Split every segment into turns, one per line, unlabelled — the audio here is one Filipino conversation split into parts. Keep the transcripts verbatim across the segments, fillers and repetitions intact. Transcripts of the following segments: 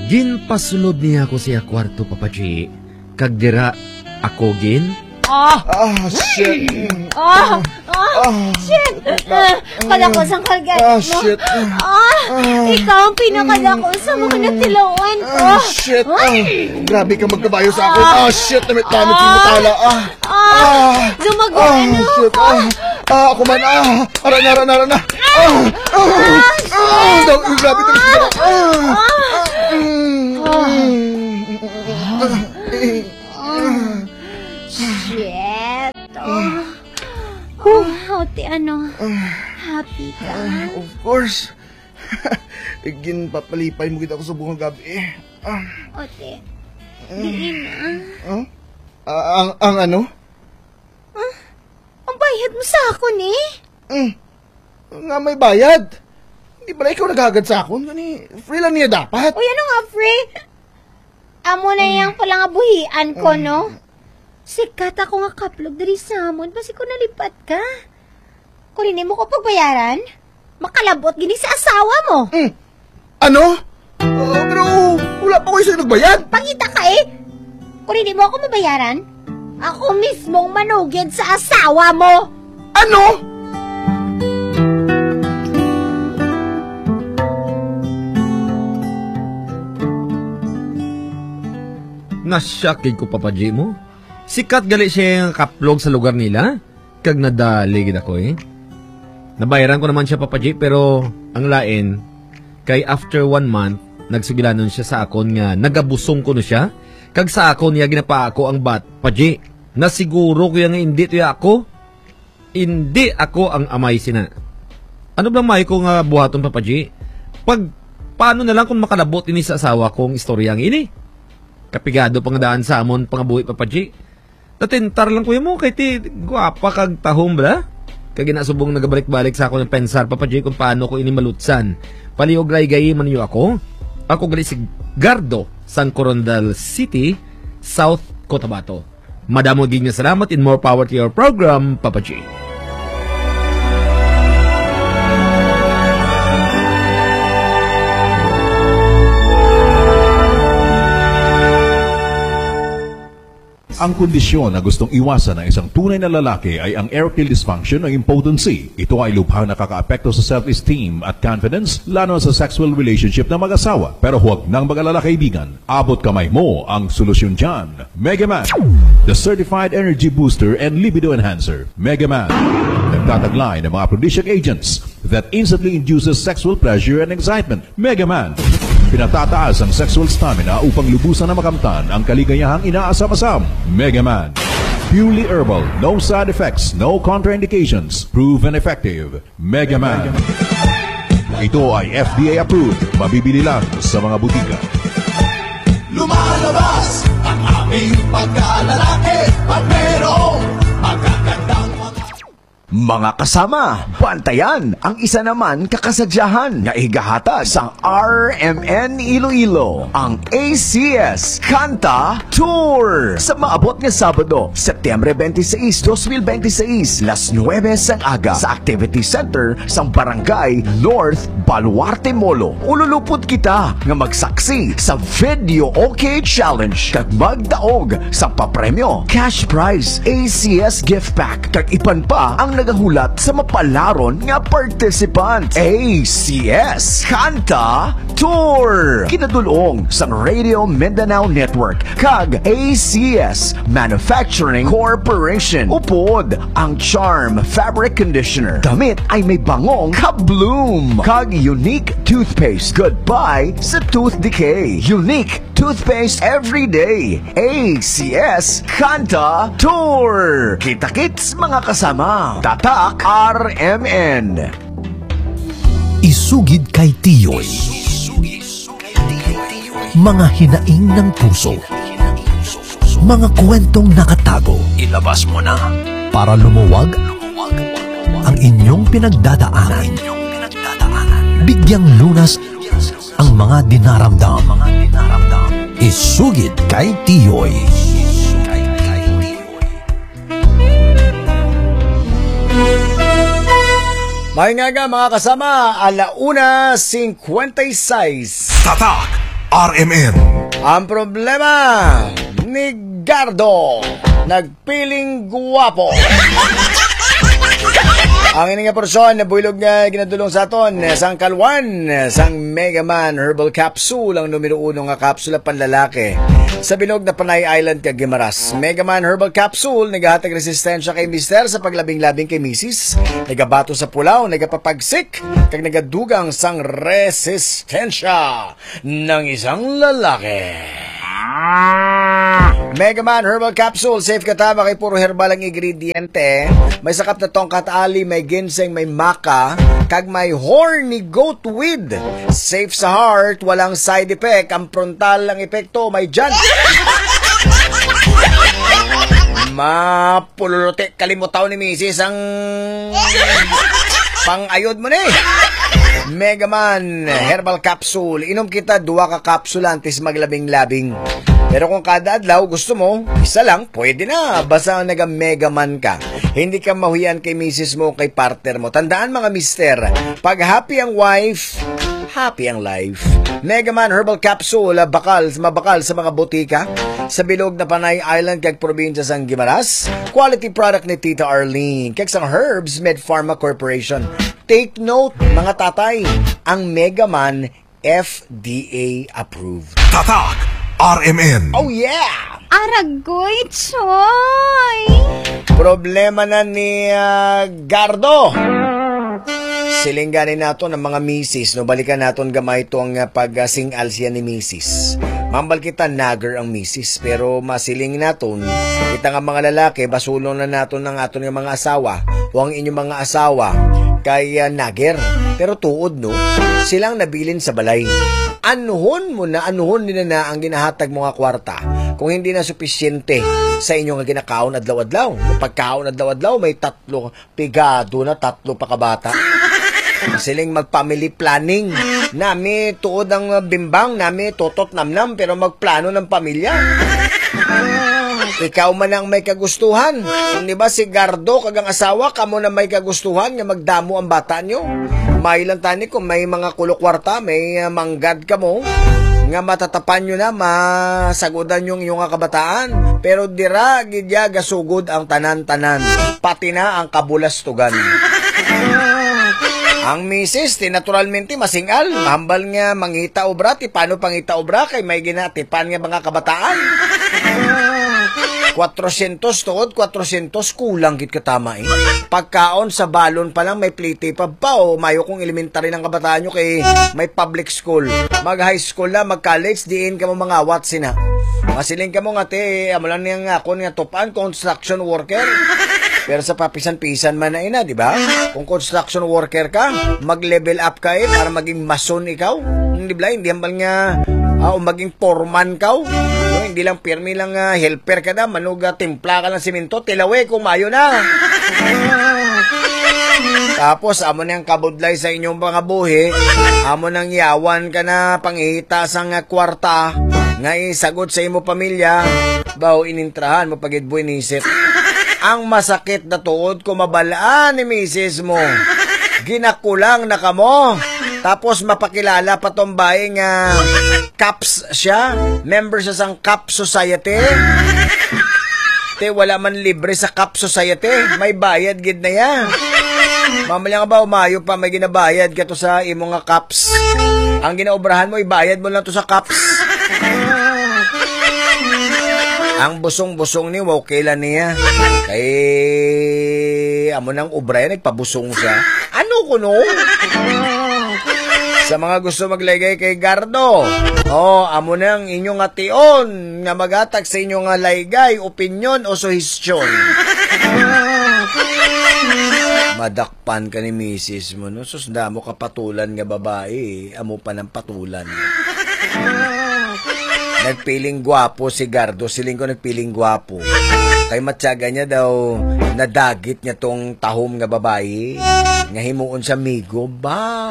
Ginpasulod niya ako siya kwarto, Papa G. Kag dira ako gin.
Ah!
Ah, shit.
Ah! Ah! Shit! Kadakos ang kalgat mo.
Ah, shit.
Ah! Ikaw ang pinakadakos sa mga natilawan ko.
Ah, shit. Ah, grabe ka magkabayo sa akin. Ah, shit. Namit-namit yung matala. Ah!
Ah! Dumaguan
Ah, shit.
ako.
Ah, ah, ako man. Ah, aran na, aran na, aran na. Ah! Ah! Ah! Daw, grabe ka siya. Ah!
Shit. Oh. Oh, Ote, ano? Happy ka?
Ah, of course. Igin papalipay mo kita ako sa buong gabi. Ah.
Ote, diin na.
Huh? Ah, ang, ang ano?
Ah, ang bayad mo sa akin eh.
Mm. Nga may bayad. Hindi pala ikaw naghagad sa akon. Gani, free lang niya dapat.
O yan nga, free. Amo na yang pala nga buhian ko, no? Sikat ako nga kaplog dari sa amon. Basi ko nalipat ka. Kung hindi mo ko pagbayaran, makalabot gini sa asawa mo.
Mm. Ano? Uh, pero wala pa ko isa nagbayad.
Pangita ka eh. Kung hindi mo ako mabayaran, ako mismong manugid sa asawa mo.
Ano?
Nasyakig ko, Papa G mo. Sikat gali siya yung kaplog sa lugar nila. Kag nadaligid ako eh. Nabayaran ko naman siya, Papa G, pero ang lain, kay after one month, nagsugilanon siya sa akon nga nagabusong ko no siya. Kag sa akon niya ginapa ako ang bat, Papa G. Nasiguro ko yung hindi to ako. Hindi ako ang amay sina. Ano ba may ko nga buhaton, Papa G? Pag, paano na lang kung makalabot ini sa asawa kong istoryang ini? Kapigado pang daan sa amon pangabuhi, Papa G. Tatintar lang ko yung mo, kay ti, guwapa kag tahong bala. Kag ginasubong nagabalik-balik sa ako ng pensar, Papa J, kung paano ko ini malutsan. Paliog ray-gayi man niyo ako. Ako gali si Gardo, San Corondal City, South Cotabato. Madamo gig na salamat and more power to your program, Papa J.
Ang kondisyon na gustong iwasan ng isang tunay na lalaki ay ang erectile dysfunction o impotency. Ito ay lubhang nakakaapekto sa self-esteem at confidence, lalo sa sexual relationship ng mag-asawa. Pero huwag nang mag-alala, kaibigan. Abot kamay mo ang solusyon dyan. Megaman, the certified energy booster and libido enhancer. Megaman, nagtataglay ng mga aphrodisiac agents that instantly induces sexual pleasure and excitement. Megaman, pinatataas ang sexual stamina upang lubusan na makamtan ang kaligayahang inaasam-asam. Megaman, purely herbal, no side effects, no contraindications, proven effective. Megaman. Ito ay F D A approved, mabibili lang sa mga butika.
Lumalabas ang aming pagkalalaki at merong magagandang mga kasama, bantayan ang isa naman kakasadyahan na igahatag sa R M N Iloilo, ang A C S Kanta Tour sa maabot nga Sabado, Setyembre twenty-seis, twenty twenty-seis, las nuwebes ang aga sa Activity Center sa Barangay North Baluarte Molo. Ululupot kita nga magsaksi sa Video OK Challenge kag magdaog sa papremyo, cash prize, A C S gift pack kag ipan pa ang nagahulat sa mapalaron nga participant. A C S Kanta Tour kinadulong sa Radio Mindanao Network kag A C S Manufacturing Corporation. Upod ang Charm Fabric Conditioner. Damit ay may bangong ka-bloom kag unique toothpaste. Goodbye sa tooth decay. Unique toothpaste every day. A C S Kanta Tour. Kita-kits mga kasama. Tatak R M N.
Isugid kay Tiyoy. Mga hinaing ng puso. Mga kwentong nakatago. Ilabas mo na para lumuwag ang inyong pinagdadaanan. Bigyang lunas ang mga dinaramdam. Isugid kay Tiyoy.
May nga nga mga kasama, alauna cincuenta y seis.
Tatak R M N.
Ang problema ni Gardo, nagpiling guwapo. Ang ini nga porson na builog nga ginadulong sa aton sang kalwan sang Mega Man Herbal Capsule, ang numero uno nga kapsula panlalaki sa bilog na Panay Island kag Guimaras. Mega Man Herbal Capsule nagahatag resistensya kay mister sa paglabing-labing kay misis, nagabato sa pulaw, nagapapagsik kag nagadugang sang resistensya ng isang lalaki. Mega Man Herbal Capsule, safe katama kay puro herbal ang ingrediente. May sakap na tongkat ali, may ginseng, may maca, kag may horny goat weed. Safe sa heart, walang side effect. Ang frontal ang epekto, may dyan. Mapululuti, kalimutaw ni misis ang pang-ayod mo na eh. Mega Man Herbal Capsule. Inom kita duwa ka kapsula antes maglabing-labing. Pero kung kada adlaw gusto mo, isa lang, pwede na. Basta naga-Mega Man ka. Hindi ka mahuyan kay misis mo, kay partner mo. Tandaan mga mister, pag happy ang wife, happy ang life. Mega Man Herbal Capsule, bakal, mabakal sa mga butika, sa bilog na Panay Island kag probinsya sang Guimaras. Quality product ni Tita Arlene, kag sang Herbs Med Pharma Corporation. Take note, mga tatay, ang Mega Man F D A approved.
Tatak R M N.
Oh yeah!
Aragoy, Choy!
Problema na ni uh, Gardo. Silingganin nato ng mga misis, no, balikan naton gamay ito ang uh, pag-singal siya ni misis. Mambal kita nagger ang misis, pero masiling naton, kita nga mga lalaki, basulong na naton ng aton ng mga asawa, o ang inyong mga asawa, kay uh, nagger. Pero tuod, no, silang nabilin sa balay. Anuhon mo na, anuhon nila na ang ginahatag mga kwarta kung hindi na supisyente sa inyong ginakaon adlaw-adlaw. Pagkaon adlaw-adlaw, may tatlo pigado na, tatlo pa kabata. Siling mag-family planning. Nami tuod ang bimbang, nami totot namnam, pero magplano ng pamilya. Ikaw man ang may kagustuhan. Kung di ba si Gardo kagang asawa, kamo na may kagustuhan nga magdamo ang bata nyo. May lang tani kung may mga kulokwarta, may uh, manggad ka mo, nga matatapan nyo na, masagudan yung yung kabataan. Pero dira, gidya, gasugod ang tanan-tanan. Pati na ang kabulastugan. Ang misis, tinaturalmente masingal. Mahambal nga mangita obra, ti paano pangita obra, kay may ginatipan nga mga kabataan. kwatrosyentos tuod, kwatrosyentos kulang git katama eh. Pagkaon sa balon pa lang may plite pa pa o mayo kung elementary ng kabataan nyo kay may public school. Mag high school na, mag college, diin ka mo mga watsi na. Masiling ka mo nga te, amo lang niyang ako nga tupan, construction worker. Pero sa papisan-pisan man na ina, di ba? Kung construction worker ka, mag-level up ka eh, para maging mason ikaw. Hindi ba? Hindi hambal nga, uh, o maging foreman ka. So, hindi lang pirmi lang uh, helper ka na, manuga, timpla ka ng simento, tilawe kung mayo na. Tapos, amo nang kabudlay sa inyong mga buhi, amo nang yawan ka na pangihita sa nga kwarta, nga isagot sa imo pamilya, bao inintrahan mo pagid buinisip. Ang masakit na tuod ko mabalaan ni misis mo. Ginakulang na kamo. Tapos mapakilala pa tong bae nga Caps siya. Member siya sang Cap Society. Te, wala man libre sa Cap Society. May bayad gid na yan. Mamaya nga ba umayo pa may ginabayad ka to sa imo nga Caps. Ang ginaobrahan mo, ibayad mo lang to sa Caps. Ang busong-busong ni wow kailan niya. Kay amo nang obra yan, nagpabusong siya. Ano ko no? Sa mga gusto maglagay kay Gardo, oh, amo nang inyong ation nga magatag sa inyong laygay, opinyon o suhestyon. Madakpan ka ni misis mo, no? Susda mo kapatulan nga babae, amo pa ng patulan. Nagpiling gwapo si Gardo, siling ko nagpiling gwapo. Kay matyaga niya daw, nadagit niya tong tahom nga babae, nga himuon siya migo, baw.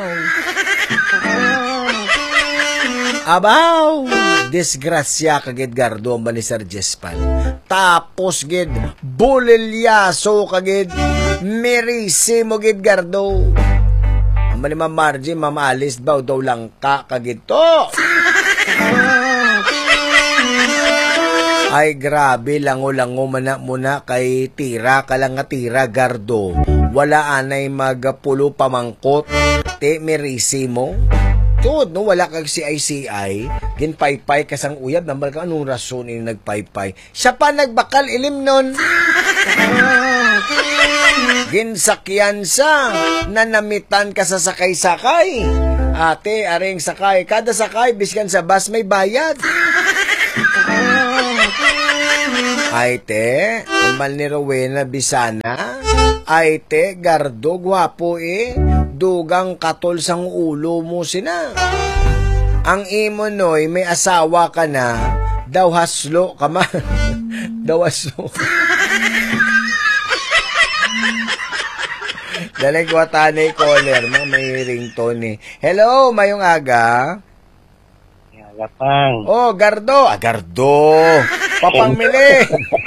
Abaw, disgrasya kagid Gardo ang ni Sir Jespan. Tapos gid, bulilyaso kagid, mirisi mo gid Gardo. Ang ni Ma'am Margie, Ma'am Alice, baw daw lang ka kagid to.
Ay grabe, lango-lango mana muna kay tira ka lang nga tira, Gardo. Wala anay magpulo pamangkot. Te, merisi mo. Tuod, no? Wala kag C I C I. Ginpaypay kasang uyab. Nambal ka, anong rason ini nagpaypay? Siya pa nagbakal ilim nun. Ginsakyan sa nanamitan ka sa sakay-sakay. Ate, aring sakay. Kada sakay, biskan sa bus may bayad. Ay te, umal ni Rowena Bisana. Ay te, Gardo, gwapo eh. Dugang katol sang ulo mo sina. Ang imo noy, may asawa ka na. Daw haslo ka man. Daw haslo. Dalag watanay caller mo, may ringtone eh. Hello, mayong aga.
Lapang.
Oh, Gardo. Ah, Gardo. Papangmili.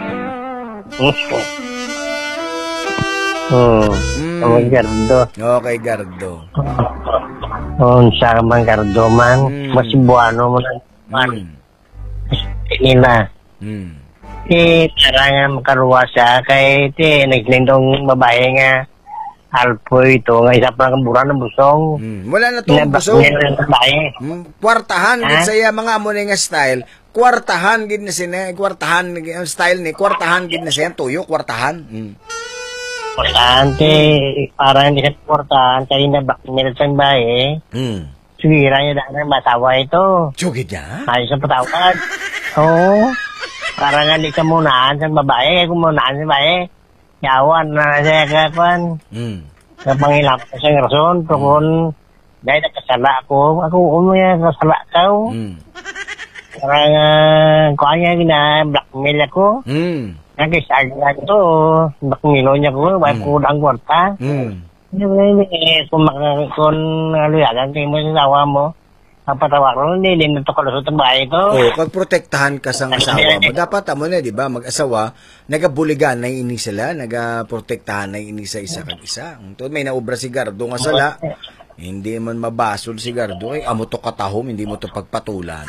Oh,
Mm.
oh, Gardo.
Okay, Gardo.
Oh, sa man Gardo man.
Mm.
Mas buwano mo na. Man.
Mm.
Nila.
Mm.
Eh, para nga makaruwa siya. Kaya, ti, naglindong babae nga. Alpo ito. Nga isa pa ng bura ng busong.
Mm. Wala na itong busog.
Babae.
Mm. Kwartahan,
Ha?
gid saya mga amo nga style. Kwartahan, gid na sina. Kwartahan, ang style ni. Kwartahan, gid na siya. Tuyo, kwartahan. Mm.
Importante. Para hindi siya importante. Kaya na bakit sa babae.
Mm.
Sugira niya dahil ng masawa ito.
Sugid niya?
Ayos sa patawad. Oo. Para nga di ka munaan sa babae. Kung munaan sa babae, yawan na siya kakuan.
Mm.
Kapangilap ko sa rason. Pero kung dahil nakasala ako, ako umuya nakasala ka.
Mm.
Para nga, kuha niya gina, blackmail ako.
Mm.
Nag-isag na ito. Blackmail niya ko. Ba't
Mm.
ko ang kwarta.
Mm.
Hindi mo na eh, kung maka, kung aluyagan kayo mo sa asawa mo, ang patawaran, hindi, hindi na ito kalusot ang bahay ito.
Oh, pag protektahan ka sa asawa mo, dapat amo na, di ba, mag-asawa, nagabuligan na ini sila, nagaprotektahan na ini sa isa kag isa. Ito, may naubra si Gardo nga sala, hindi man mabasol si Gardo, ay amo to katahom, hindi mo to pagpatulan.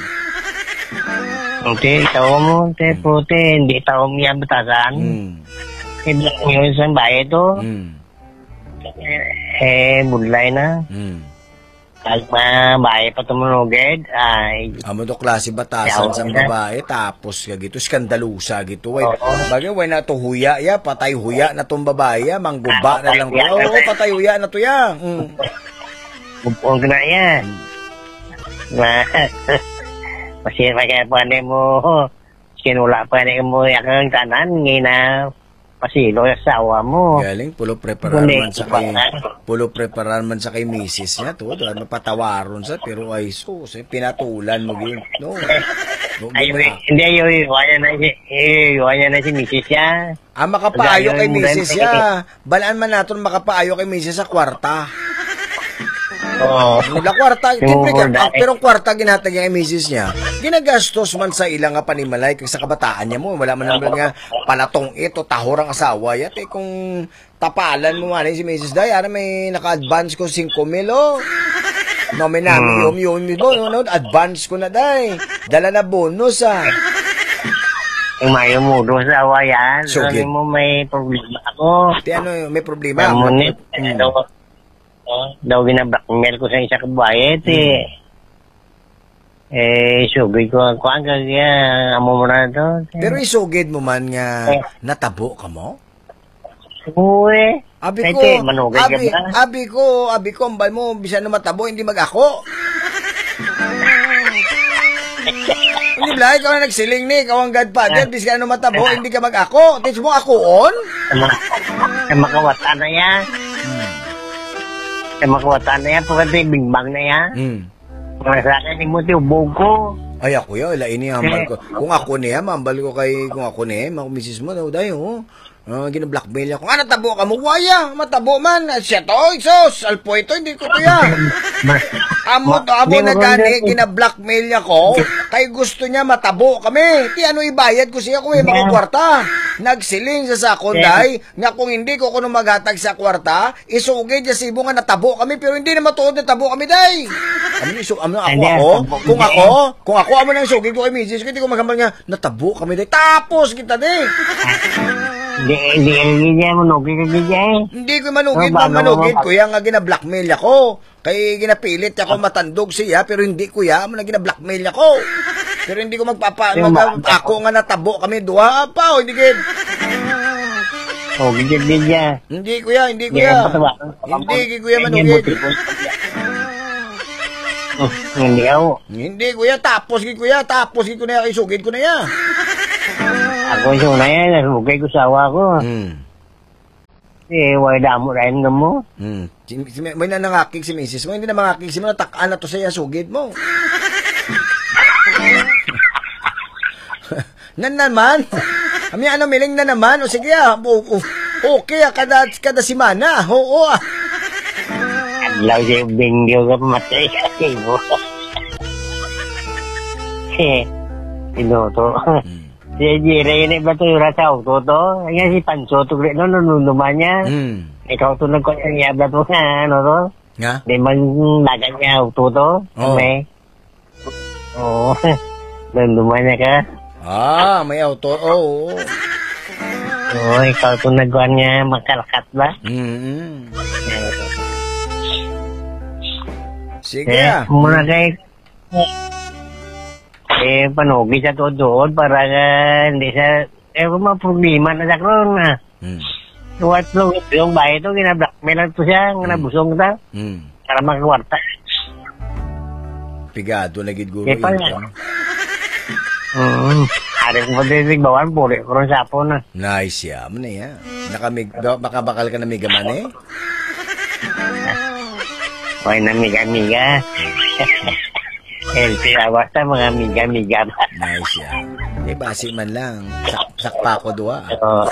Okay, tawa mo, te, puti, hindi tawa mo yan batasan.
Mm.
Hindi mo yun sa bahay ito.
Mm.
Eh, budlay na.
Mm.
Kahit ma bahay pa tumunugid, ay,
Amo to klase batasan sa babae, tapos kag ito, skandalusa gito. Way, bagay, way na to huya ya, patay huya na tong babae ya, mangguba na lang. Oo, oh, patay huya na to ya. Mm.
bupong na yan. Ma, masira kaya pa mo, sinula pa rin mo yakang tanan, ngayon na pasilo yung asawa mo.
Galing, pulo preparar man sa kay pulo preparar man sa kay misis niya to, dahil mapatawaron sa pero ay sus, eh, pinatulan mo gin. No. No,
Ay,
di ba?
hindi, yung iwanya na si, iwanya na si misis siya.
Ah, makapaayo kay
Yung
misis
rent-
siya. Balaan man naton makapaayo kay misis sa kwarta.
Oo.
La kwarta,
Yung
siyempre,
order.
ah, pero kwarta ginhatag niya kay misis niya. Ginagastos man sa ilang nga panimalay kag sa kabataan niya mo. Wala man naman nga palatong ito, tahor ang asawa. Yat eh, kung tapalan mo man eh, si misis Day, ara may naka-advance ko five mil, oh. No, may namin yung yung mo, no, no, advance ko na, Day. Dala na bonus, ah.
Yung mayo mo doon sa awayan.
So,
Sabi
good.
mo may problema ako.
Di ano, may problema.
Amunit.
Mm.
Daw, oh, daw ginablackmail ko sa isa kabayet eh. Eh, sugay ko ang kuhan kaya amo mo na to.
Pero isugid mo man nga natabo ka mo?
Uwe.
Abi ko,
Pwede, manugay ka
abi,
ba?
abi ko, abi ko, ambal mo, bisan na matabo, hindi mag-ako. Hindi ba, ikaw na nagsiling ni, ikaw ang godfather, bisan na matabo, hindi ka mag-ako. Teach mo ako on?
Sa makawatan na yan. Sa makawatan na yan, pagkati bigbang na yan.
Hmm.
Mga sa akin, mo tiyubog ko.
Ay, ako yun, ila ini hambal ko. Kung ako niya, mambal ko kay, kung ako niya, mga misis mo, daw dayo, oh. Uh, gina-blackmail ako. Nga, natabo ka mo, waya, matabo man. Siya to, isos, alpo ito, hindi ko to yan. Amo,
Ma-
amo
di,
na
maganda
gani,
eh.
gina-blackmail niya ko. Kay gusto niya matabo kami. Ti ano ibayad ko siya kung may mga kwarta. Nagsiling sa sakon, day, nga kung hindi ko kuno maghatag sa kwarta, isugid niya sibo nga natabo kami, pero hindi na matuod na tabo kami, day. Ano iso, ano ako
Hindi,
ako?
tabo-
Kung ako, kung ako amo nang sugid ko kay misis, hindi ko magambal niya, natabo kami, day. Tapos kita, day.
Hindi, hindi ka nagigya mo, nugi ka nagigya eh.
Hindi ko manugid,
Oh,
man
paano
manugid,
mo-
kuya nga gina-blackmail ako. Kay ginapilit ako matandog siya, pero hindi kuya, mo na gina-blackmail ako. Pero hindi ko magpapa,
Yung
mag,
ba-
ako nga natabo kami, duha pa, o hindi gid.
Oh, gigya-gigya.
Hindi kuya, hindi
Hindi
kuya.
ka patawa.
Hindi kay kuya
Hindi
manugid.
mo- Oh, Hindi ako.
Hindi kuya, tapos kay kuya, tapos kay ko na kay sugid ko na ya.
Ako yung na yan, nasugay ko sa awa ko.
Hmm.
Eh, wala damo rin nga mo.
Hmm. Si, si, may nanangakig si misis mo, hindi na mangakig si mo, natakaan na to sa iya, sugid mo. Nan naman. Kami ano, miling na naman. O sige ah, o, o, okay ah, kada, kada simana. Oo ah.
Adlaw siya yung bingyo ka pamatay kasi mo. Eh, inoto. Si Jire, yun ba ito yung rasa auto to? Kaya si Pancho, to no, nununduman niya.
Hmm.
Ikaw to nagkong niya ba ito nga, ano to?
Nga?
Di man dagat niya auto to?
Oo.
May. Oo. Nunduman niya ka.
Ah, may auto. Oo.
Oo, ikaw to nagkuhan niya makalakat ba?
Mm-hmm. Sige
Eh,
ah.
muna kay eh, panugi sa to doon para ka hindi sa eh, kung mga problema na sa karoon na.
Hmm.
What lo, yung bahay to, ginablackmail lang to siya, nga nabusong ta,
Hmm.
para magkwarta.
Pigado na gid guro.
Eh, pala.
yun.
Mm. Ari ko pa din nagbawan, puri ko rin sapo na.
Nice ya. Ano ya? Nakamig, baka bakal ka na migaman eh.
Hoy, na miga-miga. Healthy awas sa mga miga-miga ba.
Nice ya. Eh, basi man lang. Sak, sakpa ko duwa.
Oo.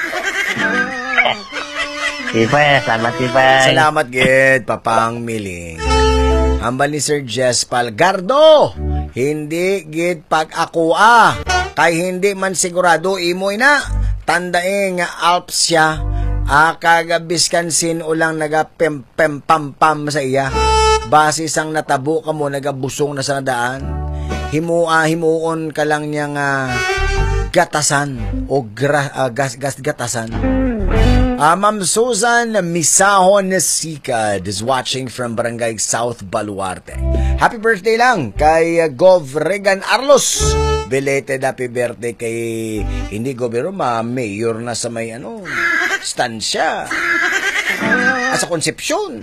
Tipay, salamat tipay.
Salamat gid, Papang Miling. Hambal ni Sir Jess Palgardo. Hindi gid pag-akua. Kay hindi man sigurado imoy na. Tandae nga Alps siya. Ah, kagabiskan sin ulang naga pem pem pam pam sa iya. Base sang natabo ka mo nagabusong na sa daan. Himua himuon ka lang niyang uh, gatasan o gra, uh, gas gas gatasan. Uh, Ma'am Susan Misahon Sikad is watching from Barangay South Baluarte. Happy birthday lang kay uh, Gov Regan Arlos. Belated happy birthday kay hindi gobero ma mayor na sa may ano stansya. Ah, sa Concepcion.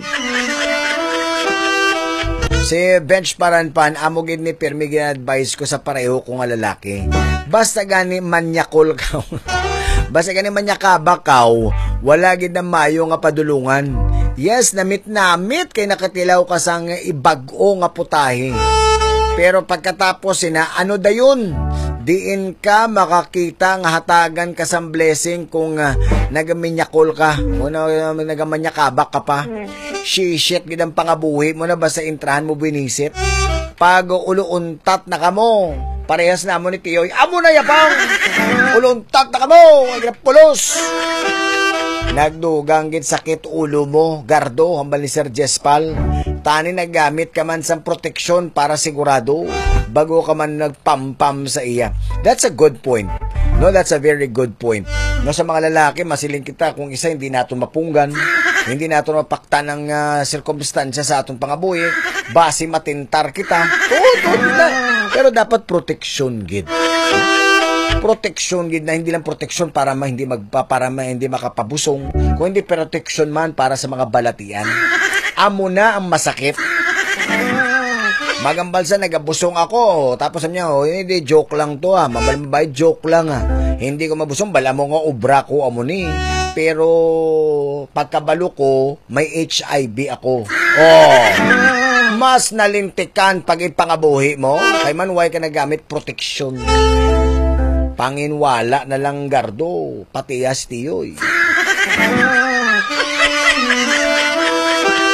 Si Bench Paranpan, amo gid ni Permi gin-advise ko sa pareho ko nga lalaki. Basta gani manyakol ka. Basta gani manyakaba ka, wala gid na mayo nga padulungan. Yes, namit-namit kay nakatilaw ka sang ibag-o nga putahe. Pero pagkatapos sina, ano dayon? Diin ka makakita nga hatagan ka sang blessing kung uh, nagamanyakol ka o na, nagamanyakabak ka pa. Shishit gid ang pangabuhi mo na basta intrahan mo binisit. Pag uluuntat na kamo, parehas na mo ni Tiyoy, amo na yapang! Uluntat na kamo! Ay pulos! Nagdugang gid sakit ulo mo, Gardo, hambal ni Sir Jespal. Tani nagamit ka man sa proteksyon para sigurado bago ka man nagpampam sa iya. That's a good point. No, that's a very good point. No, sa mga lalaki, masiling kita kung isa hindi nato mapunggan, hindi nato mapakta ng uh, sirkumstansya sa atong pangabuhi, basi matintar kita. Oo, tuod na. Pero dapat proteksyon gid. Proteksyon gid na hindi lang proteksyon para ma hindi magpa para ma hindi makapabusong, kung hindi proteksyon man para sa mga balatian. Amo na ang masakit. Magambal sa nagabusong ako, tapos sabi niya, oh, hindi joke lang to ah, mabay joke lang ah. Hindi ko mabusong, bala mo nga ubra ko amo ni. Pero pagkabalo ko, may H I V ako. Oh. Mas nalintikan pag ipangabuhi mo, kay man why ka nagamit proteksyon. Panginwala na lang, Gardo, patiyas tiyoy.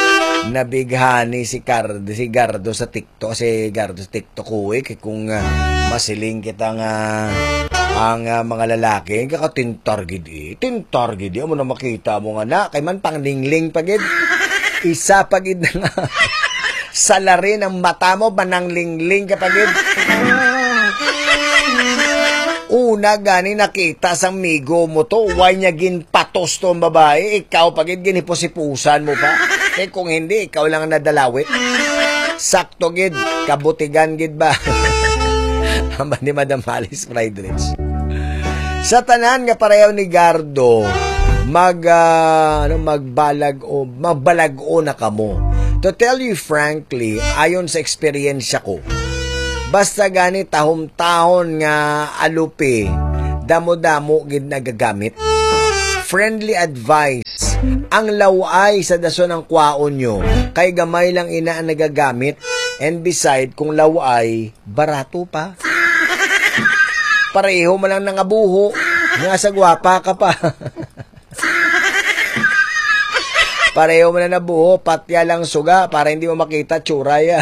nabighani si Gardo, si Gardo sa TikTok, si Gardo sa TikTok ko eh, kay kung uh, masiling kita nga ang uh, mga lalaki, kakatintar gid eh. Tintar gid eh. Amo na makita mo nga na, kay man pang lingling pagid. Isa pagid na nga. Salari ng mata mo, manang lingling ka pagid. Una gani nakita sang migo mo to, why niya ginpatos to ang babae, ikaw pagid ginipusipusan mo pa. Eh kung hindi, ikaw lang nadalawit. Sakto gid, kabutigan gid ba? Hamba ni Madam Alice Friedrich. Sa tanan nga pareho ni Gardo, mag uh, ano magbalag o magbalag o na kamo. To tell you frankly, ayon sa eksperyensya ko, basta gani tahom-tahon nga alupi, damo-damo gid nagagamit. Friendly advice, ang laway sa dason ng kwaon nyo, kay gamay lang ina ang nagagamit, and beside, kung laway, barato pa. Pareho mo lang nangabuho, nga sa gwapa ka pa. Pareho mo na nabuho, patya lang suga, para hindi mo makita tsuraya.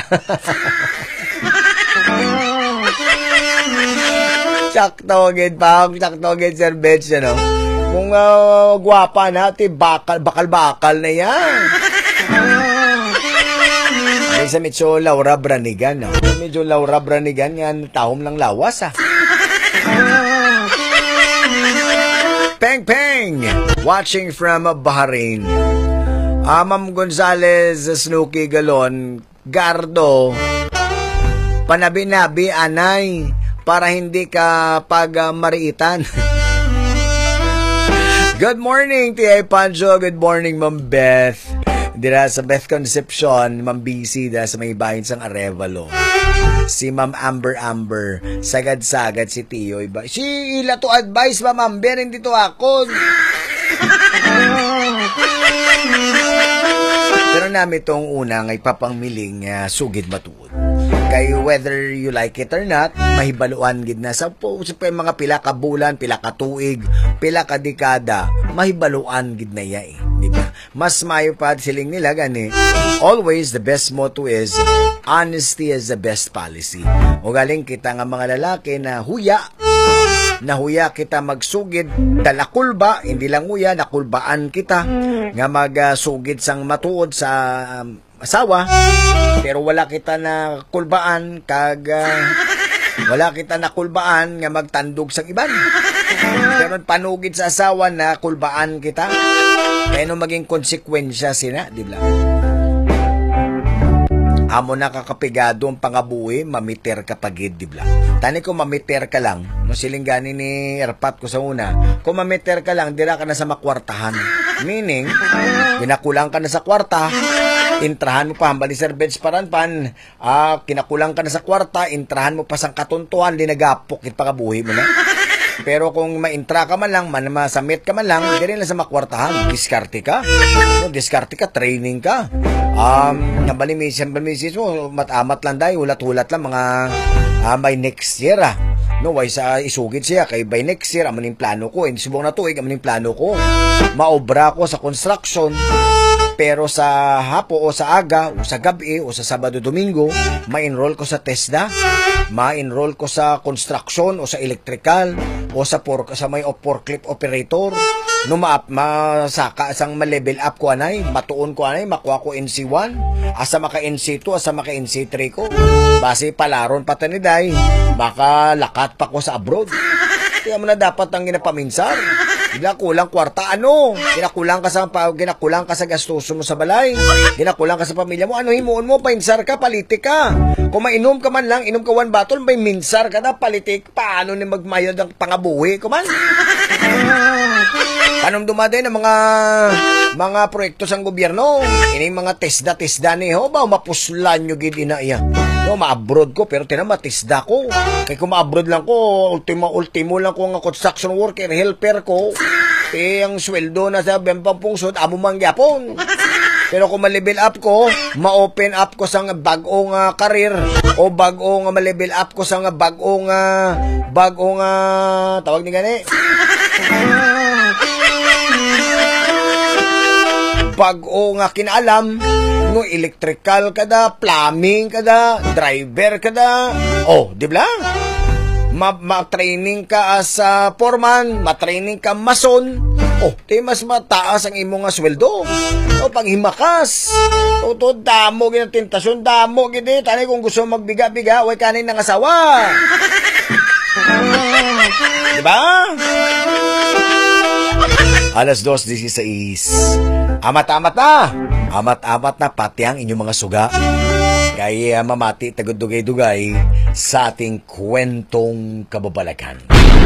Sakto agad pa, sakto agad Sir Bench, ano? Kung uh, gwapa na, ti bakal, bakal-bakal na yan. Ay, sa medyo Laura Branigan, no? Medyo Laura Branigan, yan, tahom lang lawas, ah. Peng Peng, watching from Bahrain. Ah, Ma'am Gonzales, Snooki Galon, Gardo, panabi-nabi, anay, para hindi ka pag-mariitan. Good morning, T A Pancho. Good morning, Ma'am Beth. Dira sa Beth Concepcion, Ma'am B C, dira sa may bahin sang Arevalo. Si Ma'am Amber Amber, sagad-sagad si Tio. Iba. Si ila to advice, Ma'am Amber, hindi to ako. Pero namin itong una ngay papangmiling uh, sugid matuod. Kay whether you like it or not, mahibaluan gid na sa po sa mga pila ka bulan, pila ka tuig, pila ka dekada, mahibaluan gid na ya eh, di ba? Mas mayo pa siling nila gani. Always the best motto is honesty is the best policy. O galing kita nga mga lalaki na huya, nahuya kita magsugid dalakulba, hindi lang huya, nakulbaan kita nga magsugid sang matuod sa um, asawa, pero wala kita na kulbaan kag uh, wala kita na kulbaan nga magtandog sa iban. Pero panugid sa asawa na kulbaan kita, kaya no maging konsekwensya sina, di ba? Amo na kakapigado ang pangabuhi, mamiter ka pagid, di ba? Tani kung mamiter ka lang, no siling gani ni Erpat ko sa una, kung mamiter ka lang, dira ka na sa makwartahan. Meaning, ginakulang ka na sa kwarta, intrahan mo pa, hambali Sir Bench Paranpan, ah, kinakulang ka na sa kwarta, intrahan mo pa sang katuntuhan, di nagapok, it pangabuhi mo na. Pero kung ma-intra ka man lang, man masamit ka man lang, hindi rin lang sa makwartahan. Diskarte ka. No, diskarte ka, training ka. Um, nabali misis, misis mo, matamat lang dahil, hulat-hulat lang mga uh, by next year ah. No, why sa isugid siya, kay by next year, amaning plano ko, hindi subong na tuig, amaning plano ko. Maobra ko sa construction, pero sa hapo o sa aga o sa gabi o sa Sabado Domingo, ma-enroll ko sa TESDA, ma-enroll ko sa construction o sa electrical o sa por sa may forklift operator. No ma masaka sang ma-level up ko anay, matuon ko anay, makuha ko N C one, asa maka N C two, asa maka N C three ko. Base palaron pataniday, baka lakat pa ko sa abroad. Kaya mo na dapat ang ginapaminsar. Bigla kulang kwarta, ano? Ginakulang ka sa ginakulang ka sa gastuso mo sa balay. Ginakulang ka sa pamilya mo. Ano himuon mo? Painsar ka, palitik ka. Kung mainom ka man lang, inom ka one bottle, may minsar ka na, palitik. Paano ni magmayad ang pangabuhi? Kuman? Anong dumaday ng mga mga proyekto sa gobyerno? Ini mga tesda-tesda ni ho ba mapuslan nyo gid ina iya. No, ma-abroad ko pero tinama tesda ko. Kay kung ma-abroad lang ko, ultimo ultimo lang ko nga construction worker, helper ko. Eh ang sweldo na sa bempang pungsod amo mangyapon. Pero kung ma-level up ko, ma-open up ko sa bag-ong uh, career o bag-ong uh, ma-level up ko sa bag-ong uh, bag-ong uh, tawag ni gani. Bag-o nga kinaalam no, electrical kada, plumbing kada, driver kada. Oh, di ba? Ma- ma-training ka as uh, foreman, ma-training ka mason. Oh, di mas mataas ang imo nga sweldo. O, panghimakas. O, to, damo ginang tentasyon, damo gini. Tani kung gusto magbiga-biga, way kanin ng asawa. Diba? Alas dos dieciséis. Amat-amat na. Amat-amat na pati ang inyong mga suga. Kaya mamati tagudugay-dugay sa ating kwentong kababalakan.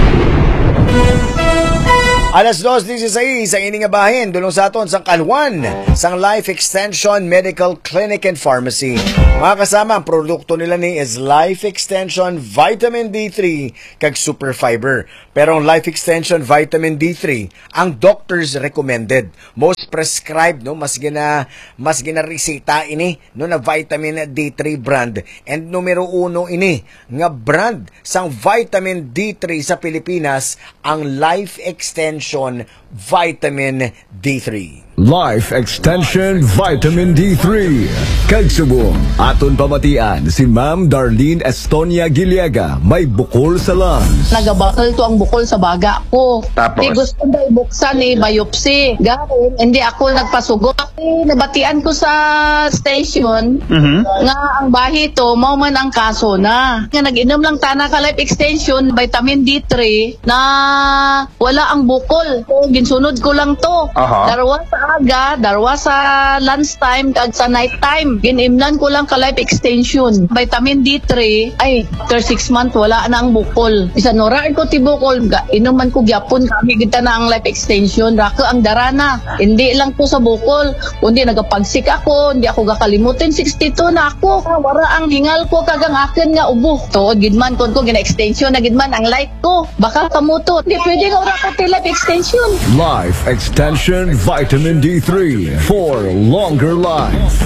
Alas dos dieciséis ang ining abahin dulong sa aton sang Kalwan sang Life Extension Medical Clinic and Pharmacy. Mga kasama, ang produkto nila ni is Life Extension Vitamin D three kag Super Fiber. Pero ang Life Extension Vitamin D three ang doctors recommended, most prescribed, no, mas gina mas gina reseta ini no na Vitamin D three brand, and numero uno ini nga brand sang Vitamin D three sa Pilipinas ang Life Extension Vitamin D three.
Life Extension Vitamin D three. Kagsubong, aton pamatian si Ma'am Darlene Estonia Giliaga, may bukol sa lungs.
Nagabakal to ang bukol sa baga ko.
Tapos?
Di gusto na ibuksan eh, biopsy. Gawin, hindi ako nagpasugot. Eh, nabatian ko sa station
Mhm.
nga ang bahi to, mao man ang kaso na. Nga nag-inom lang tana ka Life Extension, Vitamin D three, na wala ang bukol. So, ginsunod ko lang to.
Aha.
Darwa sa aga, darwa sa lunchtime, kag sa nighttime. Ginimnan ko lang ka Life Extension. Vitamin D three, ay, after six months, wala na ang bukol. Isa noraan ko ti bukol, ga- inuman ko gyapon, kami kita na ang Life Extension. Raka ang darana. Hindi lang po sa bukol, kundi nagapagsik ako, hindi ako gakalimutin, sixty-two na ako. Wara ang hingal ko, kagang akin nga ubo. Tuod, gidman, kun ko, gina-extension na gidman, ang light ko. Baka kamuto. Hindi pwede nga ura ko ti Life Extension.
Life Extension Vitamin D three for longer life.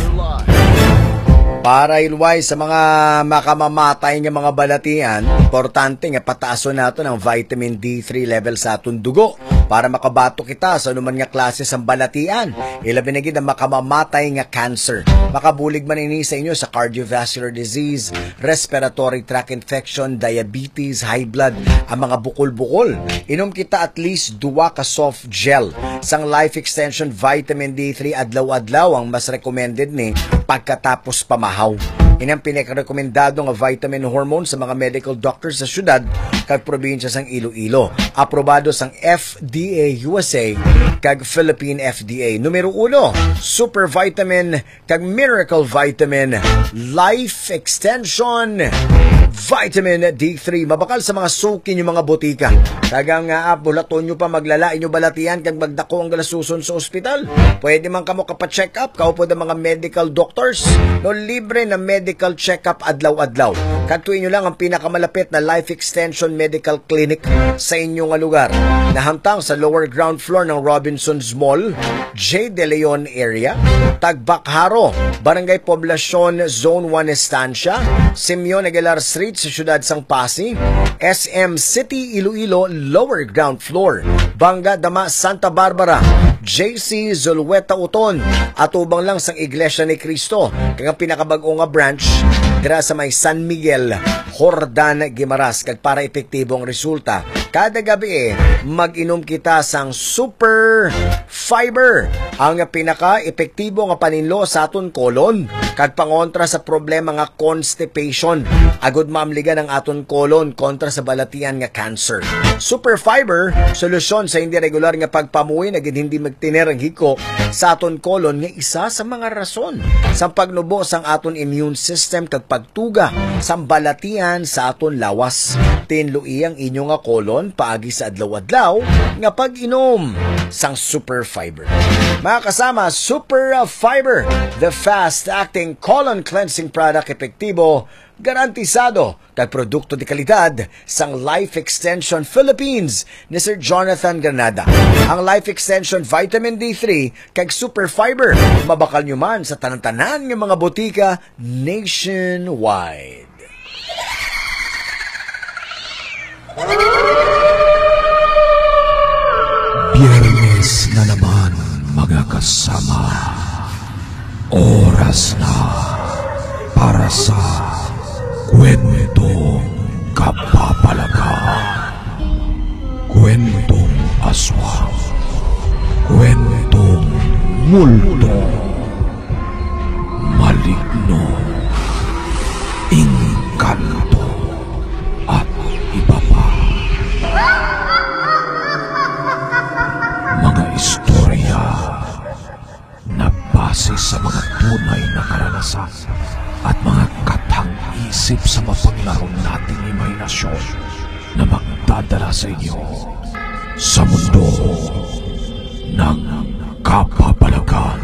Para ilway sa mga makamamatay nga mga balatian, importante nga pataason nato ng vitamin D three level sa atong dugo para makabato kita sa anuman nga klase ng balatian. Ilabi na gid ang makamamatay nga cancer. Makabulig man ini sa inyo sa cardiovascular disease, respiratory tract infection, diabetes, high blood, ang mga bukol-bukol. Inom kita at least duwa ka soft gel sang Life Extension Vitamin D three adlaw-adlaw ang mas recommended ni pagkatapos pamahaw. Ini ang pinakarekomendado nga vitamin hormone sa mga medical doctors sa syudad kag probinsya sang Iloilo. Aprobado sang F D A U S A kag Philippine F D A. Numero uno, Super Vitamin kag Miracle Vitamin Life Extension Vitamin D three. Mabakal sa mga suki nyo mga botika. Kagang nga uh, bulaton nyo pa maglala inyo balatian kag magdako ang galasuson sa ospital. Pwede man kamo kapacheck up, kaupo ng mga medical doctors. No, libre na medical check-up adlaw-adlaw. Kagtuin nyo lang ang pinakamalapit na Life Extension Medical Clinic sa inyong lugar. Nahantang sa lower ground floor ng Robinsons Mall, J. De Leon area, Tagbakharo, Barangay Poblacion, Zone one Estancia, Simeon Aguilar Street sa siyudad sang Pasig, S M City, Iloilo, lower ground floor, Banga Dama, Santa Barbara, J C Zulueta Uton, at ubang lang sang Iglesia ni Cristo, kaya pinakabag-o nga branch dira sa may San Miguel, Jordan, Guimaras. Kag para epektibo ang resulta, kada gabi eh, mag-inom kita sang Super Fiber, ang pinaka-epektibo nga paninlo sa aton kolon, kag pangontra sa problema nga constipation. Agud maamligan ang aton kolon kontra sa balatian nga cancer. Super Fiber, solusyon sa hindi regular nga pagpamuhi na hindi magtiner ang hiko sa aton kolon nga isa sa mga rason sa pagnubo sang aton immune system kag pagtuga sa balatian sa aton lawas. Tinlui ang inyo nga kolon paagi sa adlaw-adlaw nga pag-inom sang Super Fiber. Mga kasama, Super Fiber, the fast-acting colon cleansing product, epektibo, garantisado kag produkto de kalidad sang Life Extension Philippines ni Sir Jonathan Granada. Ang Life Extension Vitamin D three kag Super Fiber mabakal nyo man sa tanan-tanan ng mga botika nationwide.
Biyernes na naman, mga kasama. Oras na para sa kwentong kapapalagan. Kwentong aswang. Kwentong multo. Maligno. Engkanto. At iba pa. Mga istorya na base sa mga tunay na karanasan at mga katang-isip sa mapaglaro nating imahinasyon na magdadala sa inyo sa mundo ng kapapalagan.